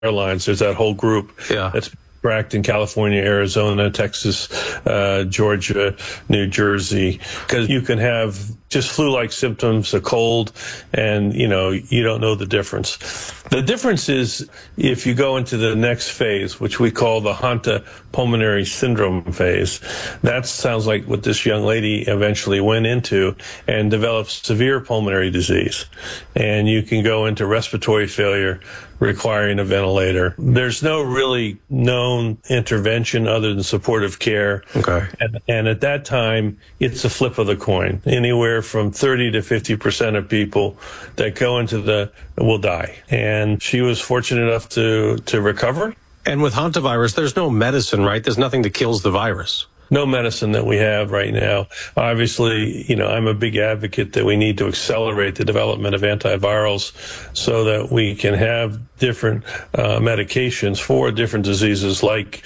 Airlines. There's that whole group that's tracked in California, Arizona, Texas, Georgia, New Jersey, because you can have just flu-like symptoms, a cold, and, you don't know the difference. The difference is if you go into the next phase, which we call the Hanta pulmonary syndrome phase. That sounds like what this young lady eventually went into and developed severe pulmonary disease. And you can go into respiratory failure requiring a ventilator. There's no really known intervention other than supportive care. Okay. And at that time, it's a flip of the coin. Anywhere from 30 to 50% of people that go into will die. And she was fortunate enough to recover. And with hantavirus, there's no medicine, right? There's nothing that kills the virus. No medicine that we have right now. Obviously, I'm a big advocate that we need to accelerate the development of antivirals so that we can have different medications for different diseases like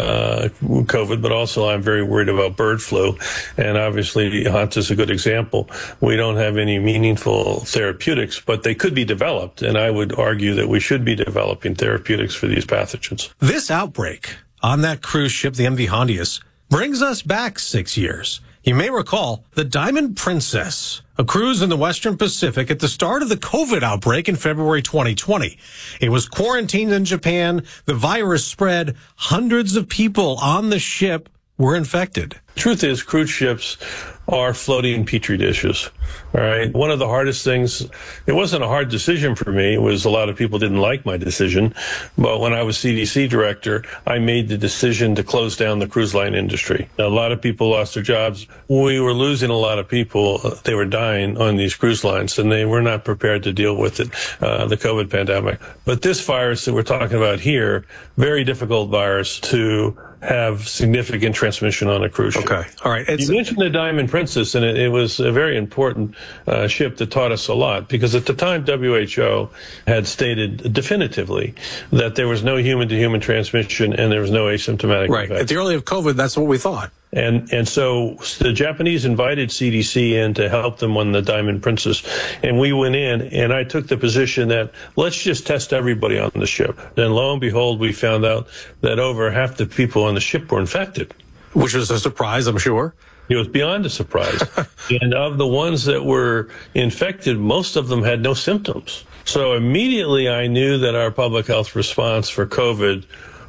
COVID, but also I'm very worried about bird flu. And obviously, Hanta is a good example. We don't have any meaningful therapeutics, but they could be developed. And I would argue that we should be developing therapeutics for these pathogens. This outbreak on that cruise ship, the MV Hondius, brings us back 6 years. You may recall the Diamond Princess, a cruise in the Western Pacific at the start of the COVID outbreak in February 2020. It was quarantined in Japan. The virus spread. Hundreds of people on the ship were infected. Truth is, cruise ships are floating petri dishes. All right. One of the hardest things, it wasn't a hard decision for me. It was a lot of people didn't like my decision. But when I was CDC director, I made the decision to close down the cruise line industry. A lot of people lost their jobs. We were losing a lot of people. They were dying on these cruise lines, and they were not prepared to deal with it, the COVID pandemic. But this virus that we're talking about here, very difficult virus to have significant transmission on a cruise ship. Okay. All right. You mentioned the Diamond Princess, and it was a very important ship that taught us a lot, because at the time WHO had stated definitively that there was no human-to-human transmission and there was no asymptomatic infection. At the early of COVID, that's what we thought. And so the Japanese invited CDC in to help them on the Diamond Princess. And we went in, and I took the position that let's just test everybody on the ship. And lo and behold, we found out that over half the people on the ship were infected. Which was a surprise, I'm sure. It was beyond a surprise. And of the ones that were infected, most of them had no symptoms. So immediately I knew that our public health response for COVID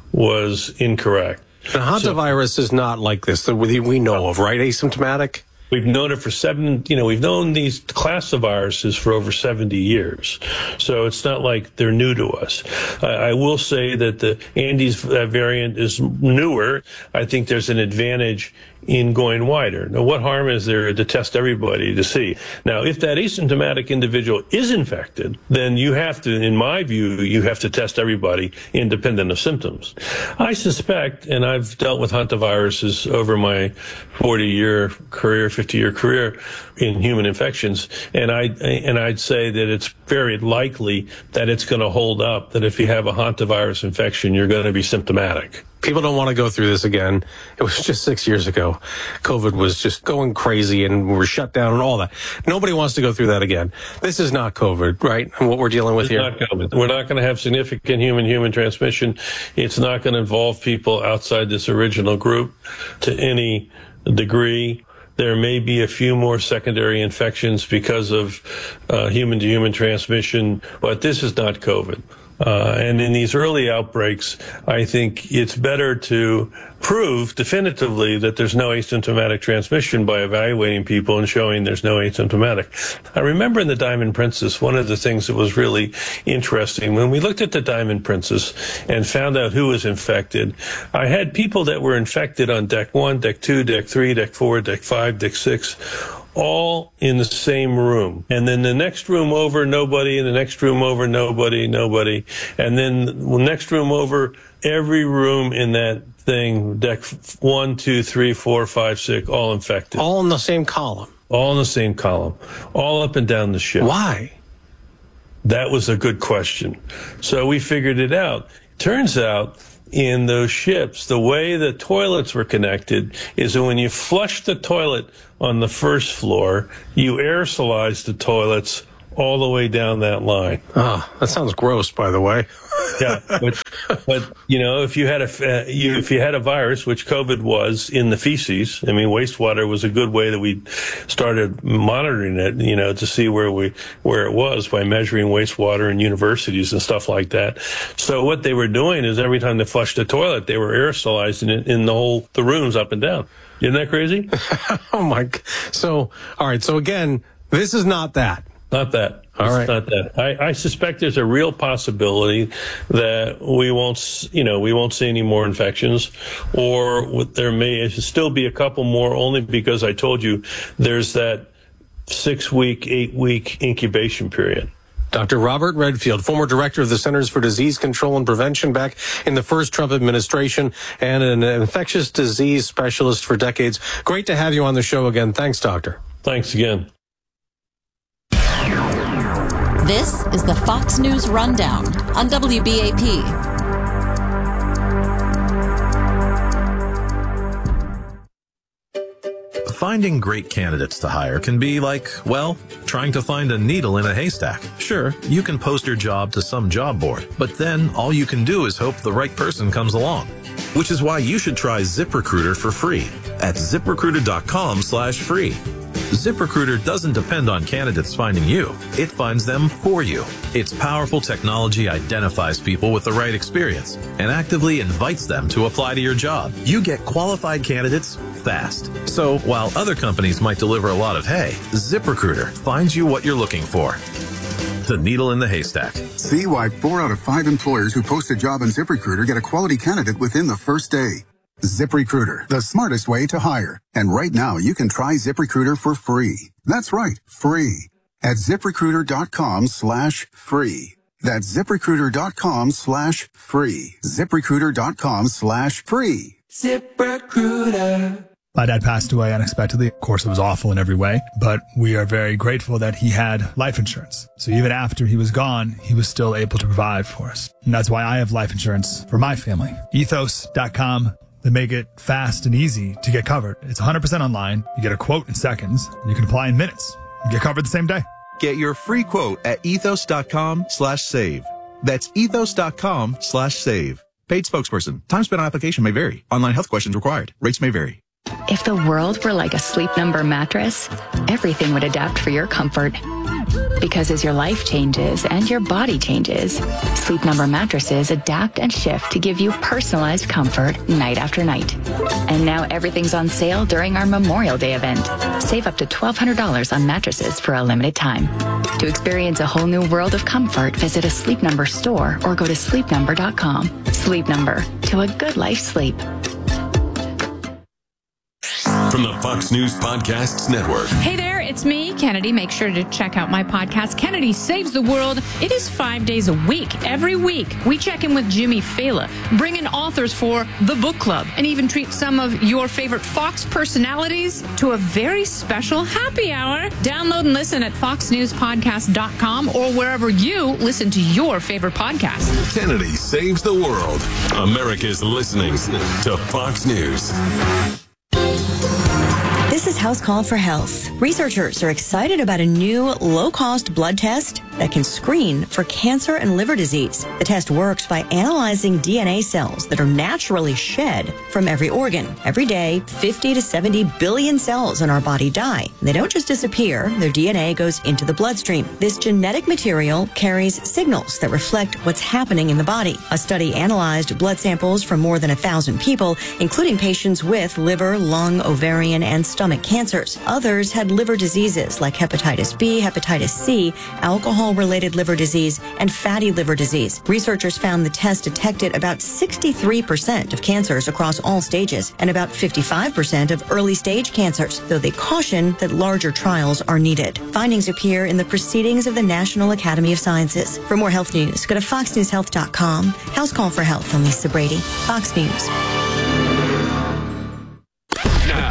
was incorrect. The hantavirus is not like this that we know of, right? Asymptomatic? We've known it for we've known these class of viruses for over 70 years. So it's not like they're new to us. I will say that the Andes variant is newer. I think there's an advantage in going wider. Now, what harm is there to test everybody to see? Now, if that asymptomatic individual is infected, then you have to, in my view, you have to test everybody independent of symptoms. I suspect, and I've dealt with hantaviruses over my 40-year career, 50-year career in human infections, and I'd say that it's very likely that it's going to hold up, that if you have a hantavirus infection, you're going to be symptomatic. People don't want to go through this again. It was just 6 years ago. COVID was just going crazy and we were shut down and all that. Nobody wants to go through that again. This is not COVID, right? And what we're dealing with here. It's not COVID. We're not going to have significant human-human transmission. It's not going to involve people outside this original group to any degree. There may be a few more secondary infections because of human-to-human transmission, but this is not COVID. And in these early outbreaks, I think it's better to prove definitively that there's no asymptomatic transmission by evaluating people and showing there's no asymptomatic. I remember in the Diamond Princess, one of the things that was really interesting, when we looked at the Diamond Princess and found out who was infected, I had people that were infected on deck 1, deck 2, deck 3, deck 4, deck 5, deck 6, all in the same room. And then the next room over, nobody, and the next room over, nobody. And then the next room over, every room in that thing, deck 1, 2, 3, 4, 5, 6, all infected. All in the same column. All in the same column. All up and down the ship. Why? That was a good question. So we figured it out. Turns out, in those ships, the way the toilets were connected is that when you flush the toilet on the first floor, you aerosolize the toilets all the way down that line. Oh, that sounds gross, by the way. Yeah, but you know, if you had a virus, which COVID was, in the feces, I mean, wastewater was a good way that we started monitoring it, you know, to see where it was by measuring wastewater in universities and stuff like that. So what they were doing is every time they flushed the toilet, they were aerosolizing it in the rooms up and down. Isn't that crazy? Oh my! So all right. So again, this is not that. Not that. All right. It's not that. I suspect there's a real possibility that we won't see any more infections, or there may still be a couple more, only because I told you there's that 6-week, 8-week incubation period. Dr. Robert Redfield, former director of the Centers for Disease Control and Prevention back in the first Trump administration and an infectious disease specialist for decades. Great to have you on the show again. Thanks, Doctor. Thanks again. This is the Fox News Rundown on WBAP. Finding great candidates to hire can be like, well, trying to find a needle in a haystack. Sure, you can post your job to some job board, but then all you can do is hope the right person comes along. Which is why you should try ZipRecruiter for free at ZipRecruiter.com/free. ZipRecruiter doesn't depend on candidates finding you. It finds them for you. Its powerful technology identifies people with the right experience and actively invites them to apply to your job. You get qualified candidates fast. So while other companies might deliver a lot of hay, ZipRecruiter finds you what you're looking for. The needle in the haystack. See why 4 out of 5 employers who post a job on ZipRecruiter get a quality candidate within the first day. ZipRecruiter, the smartest way to hire. And right now, you can try ZipRecruiter for free. That's right, free. At ZipRecruiter.com/free. That's ZipRecruiter.com/free. ZipRecruiter.com/free. ZipRecruiter. My dad passed away unexpectedly. Of course, it was awful in every way, but we are very grateful that he had life insurance. So even after he was gone, he was still able to provide for us. And that's why I have life insurance for my family. Ethos.com. They make it fast and easy to get covered. It's 100% online. You get a quote in seconds, and you can apply in minutes. You get covered the same day. Get your free quote at ethos.com/save. That's ethos.com/save. Paid spokesperson. Time spent on application may vary. Online health questions required. Rates may vary. If the world were like a Sleep Number mattress, everything would adapt for your comfort. Because as your life changes and your body changes, Sleep Number mattresses adapt and shift to give you personalized comfort night after night. And now everything's on sale during our Memorial Day event. Save up to $1,200 on mattresses for a limited time. To experience a whole new world of comfort, visit a Sleep Number store or go to sleepnumber.com. Sleep Number, to a good life sleep. From the Fox News Podcasts Network. Hey there, it's me, Kennedy. Make sure to check out my podcast, Kennedy Saves the World. It is 5 days a week. Every week, we check in with Jimmy Fallon, bring in authors for the book club, and even treat some of your favorite Fox personalities to a very special happy hour. Download and listen at foxnewspodcast.com or wherever you listen to your favorite podcast. Kennedy Saves the World. America's listening to Fox News. This is House Call for Health. Researchers are excited about a new low-cost blood test that can screen for cancer and liver disease. The test works by analyzing DNA cells that are naturally shed from every organ. Every day, 50 to 70 billion cells in our body die. They don't just disappear. Their DNA goes into the bloodstream. This genetic material carries signals that reflect what's happening in the body. A study analyzed blood samples from more than 1,000 people, including patients with liver, lung, ovarian, and stomach cancers. Others had liver diseases like hepatitis B, hepatitis C, alcohol-related liver disease, and fatty liver disease. Researchers found the test detected about 63% of cancers across all stages and about 55% of early-stage cancers, though they caution that larger trials are needed. Findings appear in the Proceedings of the National Academy of Sciences. For more health news, go to foxnewshealth.com. House Call for Health. I'm Lisa Brady, Fox News.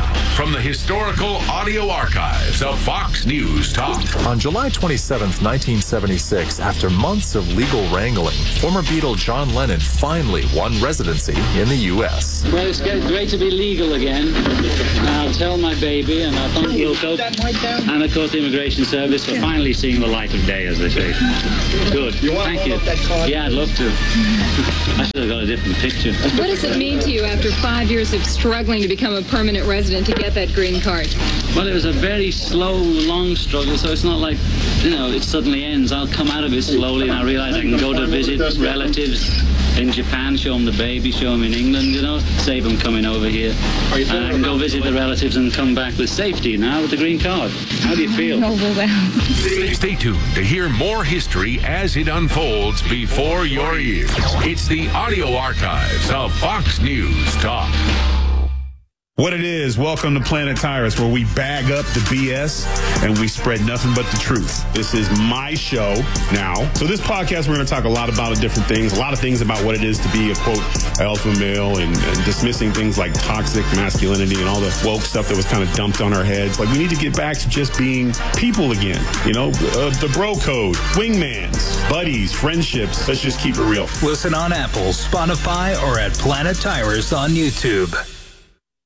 from the historical audio archives of Fox News Talk. On July 27th, 1976, after months of legal wrangling, former Beatle John Lennon finally won residency in the U.S. Well, it's great to be legal again. I'll tell my baby, and I'll thank Wilco and, of course, the Immigration Service for finally seeing the light of day, as they say. Good. Thank you. Yeah, I'd love to. I should have got a different picture. What does it mean to you after 5 years of struggling to become a permanent resident to get that green card? Well, it was a very slow, long struggle, so it's not like, it suddenly ends. I'll come out of it slowly, and I realize I can go to visit relatives in Japan, show them the baby, show them in England, save them coming over here. And I can go visit the relatives and come back with safety now with the green card. How do you feel? Overwhelmed. Stay tuned to hear more history as it unfolds before your ears. It's the audio archives of Fox News Talk. What it is, welcome to Planet Tyrus, where we bag up the BS and we spread nothing but the truth. This is my show now. So this podcast, we're going to talk a lot about different things, a lot of things about what it is to be a, quote, alpha male and dismissing things like toxic masculinity and all the woke stuff that was kind of dumped on our heads. Like, we need to get back to just being people again, the bro code, wingmans, buddies, friendships. Let's just keep it real. Listen on Apple, Spotify, or at Planet Tyrus on YouTube.